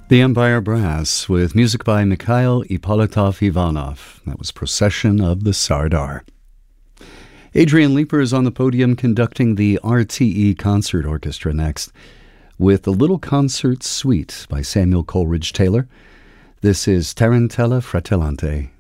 The Empire Brass with music by Mikhail Ippolitov-Ivanov. That was Procession of the Sardar. Adrian Leeper is on the podium conducting the RTE Concert Orchestra next with the Little Concert Suite by Samuel Coleridge Taylor. This is Tarantella Fratellante.